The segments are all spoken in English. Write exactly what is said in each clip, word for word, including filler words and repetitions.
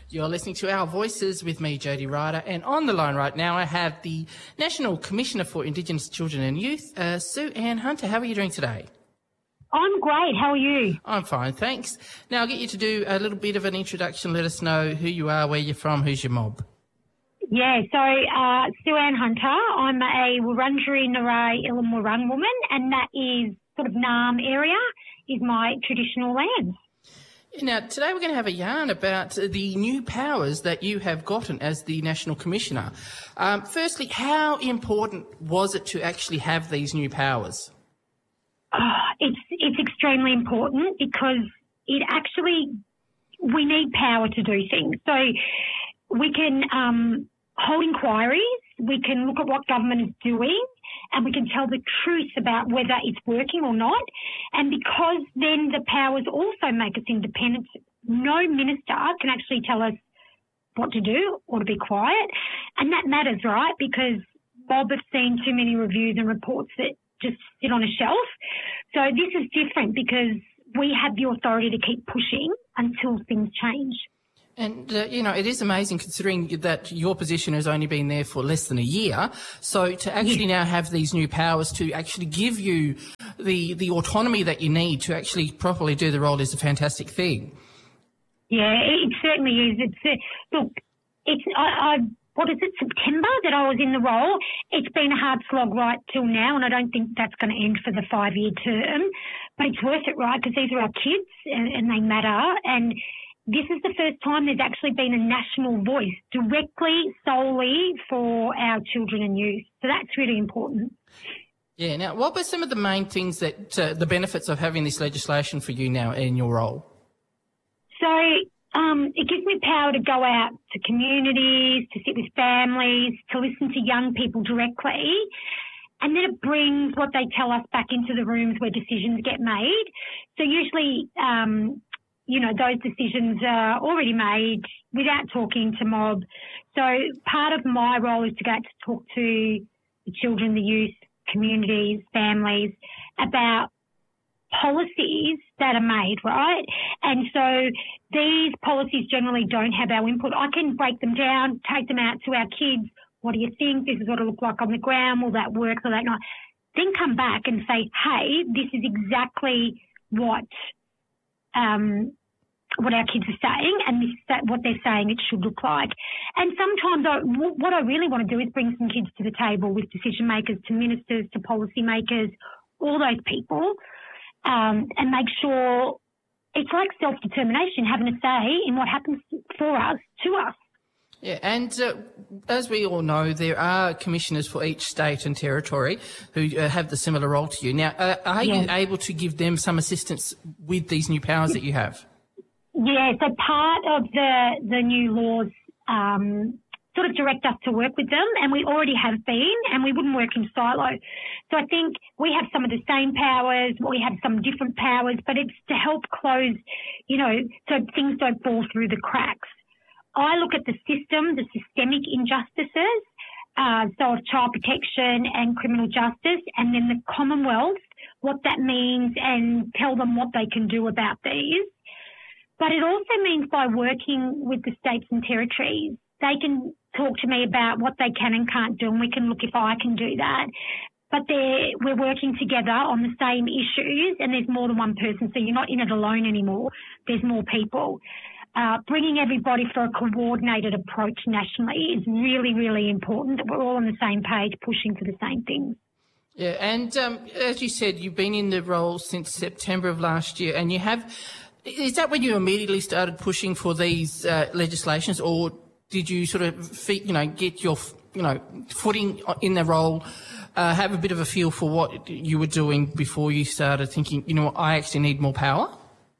You're listening to Our Voices with me, Jody Ryder, and on the line right now I have the National Commissioner for Indigenous Children and Youth, uh, Sue Ann Hunter. How are you doing today? I'm great. How are you? I'm fine, thanks. Now I'll get you to do a little bit of an introduction. Let us know who you are, where you're from, who's your mob. Yeah, so uh, Sue Ann Hunter. I'm a Wurundjeri Narre Ilum Wurrung woman, and that is sort of Naarm area is my traditional land. Now, today we're going to have a yarn about the new powers that you have gotten as the National Commissioner. Um, firstly, how important was it to actually have these new powers? Oh, it's it's extremely important because it actually, we need power to do things. So we can um, hold inquiries, we can look at what government is doing, and we can tell the truth about whether it's working or not. And because then the powers also make us independent, no minister can actually tell us what to do or to be quiet. And that matters, right? Because Bob has seen too many reviews and reports that just sit on a shelf. So this is different because we have the authority to keep pushing until things change. And, uh, you know, it is amazing considering that your position has only been there for less than a year. So to actually yes. now have these new powers to actually give you the, the autonomy that you need to actually properly do the role is a fantastic thing. Yeah, it certainly is. It's uh, look, it's I, I what is it, September that I was in the role. It's been a hard slog right till now, and I don't think that's going to end for the five-year term. But it's worth it, right, because these are our kids and, and they matter. And this is the first time there's actually been a national voice directly, solely for our children and youth. So that's really important. Yeah. Now, what were some of the main things that, uh, the benefits of having this legislation for you now in your role? So um, it gives me power to go out to communities, to sit with families, to listen to young people directly. And then it brings what they tell us back into the rooms where decisions get made. So usually, um, you know, those decisions are already made without talking to mob. So part of my role is to go out to talk to the children, the youth, communities, families about policies that are made, right? And so these policies generally don't have our input. I can break them down, take them out to our kids. What do you think? This is what it'll look like on the ground. Will that work? Will that not? Then come back and say, hey, this is exactly what um, what our kids are saying, and this is that what they're saying it should look like. And sometimes I, what I really want to do is bring some kids to the table with decision makers, to ministers, to policy makers, all those people, um, and make sure it's like self-determination, having a say in what happens for us, to us. Yeah, and uh, as we all know, there are commissioners for each state and territory who uh, have the similar role to you. Now, uh, are yeah. you able to give them some assistance with these new powers that you have? Yeah, so part of the, the new laws um, sort of direct us to work with them, and we already have been, and we wouldn't work in silo. So I think we have some of the same powers, we have some different powers, but it's to help close, you know, so things don't fall through the cracks. I look at the system, the systemic injustices, uh, so of child protection and criminal justice, and then the Commonwealth, what that means, and tell them what they can do about these. But it also means by working with the states and territories, they can talk to me about what they can and can't do, and we can look if I can do that. But we're working together on the same issues, and there's more than one person, so you're not in it alone anymore. There's more people. Uh, bringing everybody for a coordinated approach nationally is really, really important, that we're all on the same page, pushing for the same things. Yeah, and um, as you said, you've been in the role since September of last year, and you have... Is that when you immediately started pushing for these uh, legislations, or did you sort of, you know, get your, you know, footing in the role, uh, have a bit of a feel for what you were doing before you started thinking, you know, I actually need more power?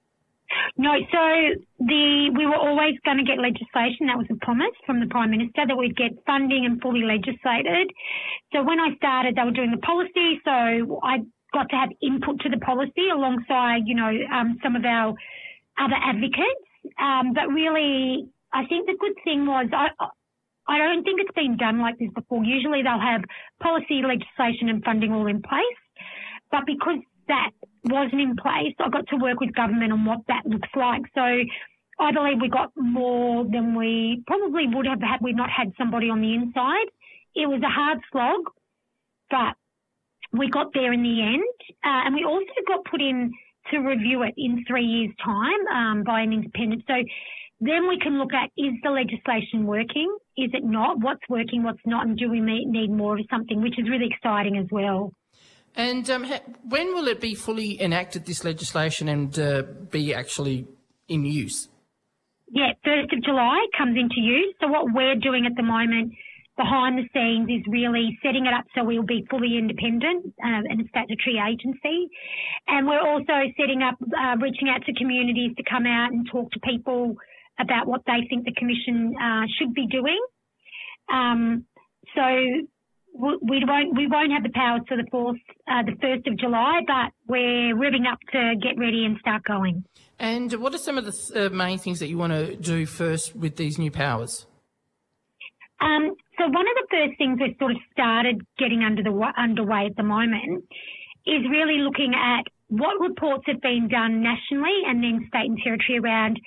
No, so the we were always going to get legislation. That was a promise from the Prime Minister that we'd get funding and fully legislated. So when I started, they were doing the policy, so I got to have input to the policy alongside, you know, um, some of our other advocates. Um, but really, I think the good thing was I, I don't think it's been done like this before. Usually they'll have policy, legislation and funding all in place. But because that wasn't in place, I got to work with government on what that looks like. So I believe we got more than we probably would have had we not had somebody on the inside. It was a hard slog, but we got there in the end. Uh, and we also got put in to review it in three years' time um, by an independent. So then we can look at, is the legislation working? Is it not? What's working, what's not? And do we need more of something, which is really exciting as well. And um, when will it be fully enacted, this legislation, and uh, be actually in use? Yeah, first of July comes into use. So what we're doing at the moment behind the scenes is really setting it up so we'll be fully independent uh, and a statutory agency. And we're also setting up, uh, reaching out to communities to come out and talk to people about what they think the Commission uh, should be doing. Um, so we won't we won't have the powers for the fourth, uh, the first of July, but we're revving up to get ready and start going. And what are some of the uh, main things that you want to do first with these new powers? Um, so one of the first things we've sort of started getting under the underway at the moment is really looking at what reports have been done nationally and then state and territory around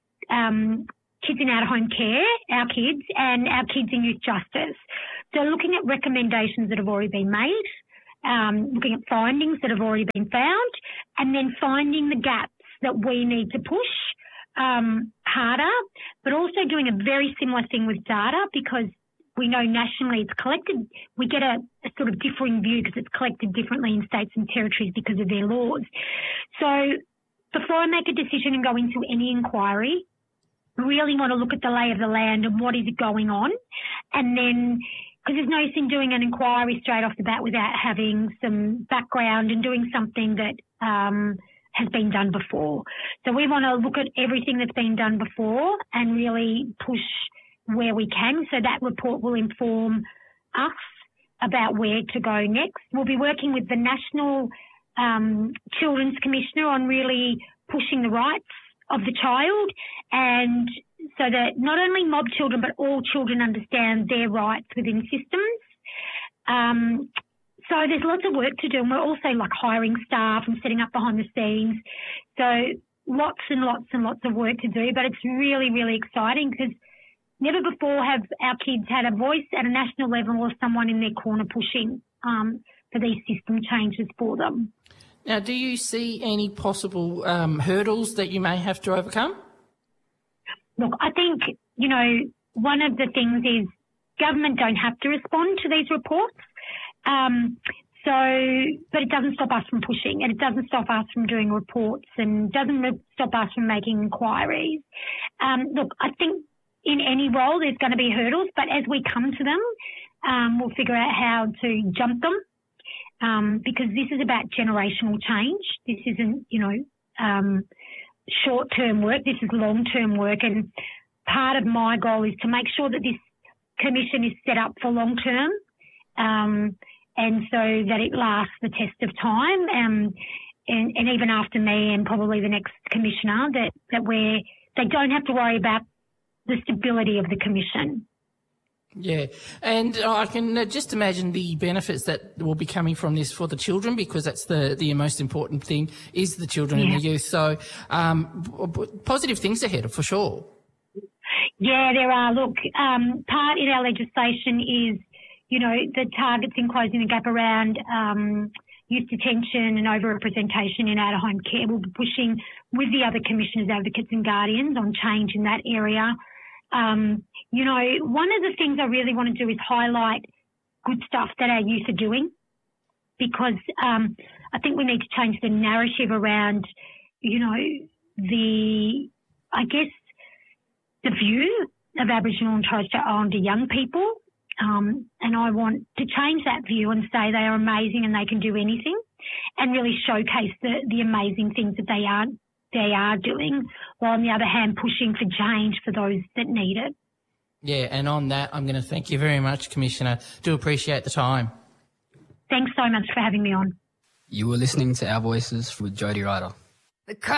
um, kids in out-of-home care, our kids, and our kids in youth justice. So looking at recommendations that have already been made, um, looking at findings that have already been found, and then finding the gaps that we need to push um, harder, but also doing a very similar thing with data, because we know nationally it's collected. We get a, a sort of differing view because it's collected differently in states and territories because of their laws. So before I make a decision and go into any inquiry, really want to look at the lay of the land and what is going on. And then, because there's no use in doing an inquiry straight off the bat without having some background and doing something that um, has been done before. So we want to look at everything that's been done before and really push where we can. So that report will inform us about where to go next. We'll be working with the National um, Children's Commissioner on really pushing the rights of the child, and so that not only mob children but all children understand their rights within systems. Um, so there's lots of work to do, and we're also like hiring staff and setting up behind the scenes. So lots and lots and lots of work to do, but it's really, really exciting because never before have our kids had a voice at a national level or someone in their corner pushing um, for these system changes for them. Now, do you see any possible um, hurdles that you may have to overcome? Look, I think, you know, one of the things is government don't have to respond to these reports. Um, so, but it doesn't stop us from pushing, and it doesn't stop us from doing reports, and doesn't stop us from making inquiries. Um, look, I think in any role there's going to be hurdles, but as we come to them, um, we'll figure out how to jump them. Um, because this is about generational change. This isn't, you know, um, short-term work. This is long-term work. And part of my goal is to make sure that this commission is set up for long-term um, and so that it lasts the test of time. Um, and, and even after me and probably the next commissioner, that, that we're, they don't have to worry about the stability of the commission. Yeah, and I can uh, just imagine the benefits that will be coming from this for the children, because that's the, the most important thing is the children yeah. and the youth. So um, positive things ahead for sure. Yeah, there are. Look, um, part in our legislation is, you know, the targets in closing the gap around um, youth detention and overrepresentation in out-of-home care. We'll be pushing with the other commissioners, advocates and guardians on change in that area. Um, you know, one of the things I really want to do is highlight good stuff that our youth are doing, because um, I think we need to change the narrative around, you know, the, I guess, the view of Aboriginal and Torres Strait Islander young people. Um, and I want to change that view and say they are amazing and they can do anything, and really showcase the, the amazing things that they are they are doing, while on the other hand pushing for change for those that need it. Yeah, and on that, I'm going to thank you very much, Commissioner. Do appreciate the time. Thanks so much for having me on. You were listening to Our Voices with Jody Ryder.